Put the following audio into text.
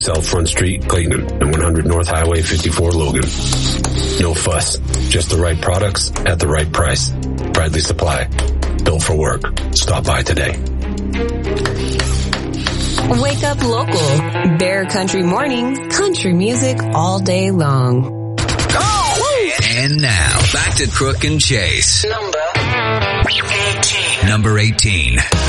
South Front Street, Clayton, and 100 North Highway 54, Logan. No fuss, just the right products at the right price. Bradley Supply, built for work. Stop by today. Wake up local. Bear Country Mornings, country music all day long. And now, back to Crook and Chase. Number 18.